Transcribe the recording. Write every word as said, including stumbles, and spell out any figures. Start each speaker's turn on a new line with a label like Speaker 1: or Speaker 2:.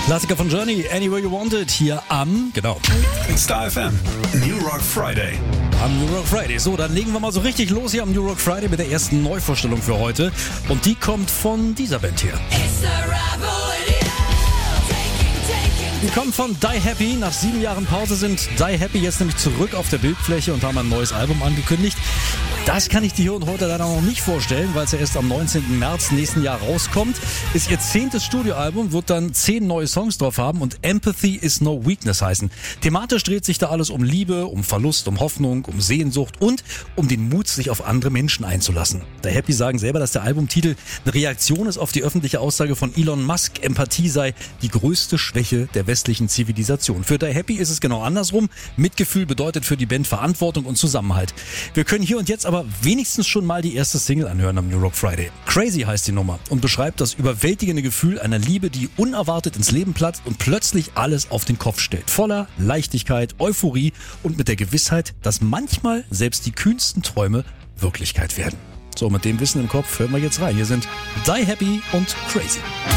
Speaker 1: Klassiker von Journey, Anywhere You Want It, hier am, genau,
Speaker 2: Star F M, New Rock Friday.
Speaker 1: Am New Rock Friday. So, dann legen wir mal so richtig los hier am New Rock Friday mit der ersten Neuvorstellung für heute. Und die kommt von dieser Band hier. Die kommen von Die Happy. Nach sieben Jahren Pause sind Die Happy jetzt nämlich zurück auf der Bildfläche und haben ein neues Album angekündigt. Das kann ich dir hier und heute leider noch nicht vorstellen, weil es ja erst am neunzehnten März nächsten Jahr rauskommt. Ist ihr zehntes Studioalbum, wird dann zehn neue Songs drauf haben und Empathy is no weakness heißen. Thematisch dreht sich da alles um Liebe, um Verlust, um Hoffnung, um Sehnsucht und um den Mut, sich auf andere Menschen einzulassen. Die Happy sagen selber, dass der Albumtitel eine Reaktion ist auf die öffentliche Aussage von Elon Musk, Empathie sei die größte Schwäche der westlichen Zivilisation. Für Die Happy ist es genau andersrum. Mitgefühl bedeutet für die Band Verantwortung und Zusammenhalt. Wir können hier und jetzt aber wenigstens schon mal die erste Single anhören am New Rock Friday. Crazy heißt die Nummer und beschreibt das überwältigende Gefühl einer Liebe, die unerwartet ins Leben platzt und plötzlich alles auf den Kopf stellt. Voller Leichtigkeit, Euphorie und mit der Gewissheit, dass manchmal selbst die kühnsten Träume Wirklichkeit werden. So, mit dem Wissen im Kopf hören wir jetzt rein. Hier sind Die Happy und Crazy.